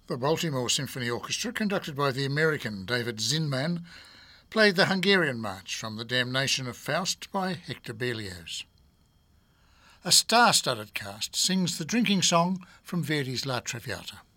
The Baltimore Symphony Orchestra, conducted by the American David Zinman, played the Hungarian march from The Damnation of Faust by Hector Berlioz. A star-studded cast sings the drinking song from Verdi's La Traviata.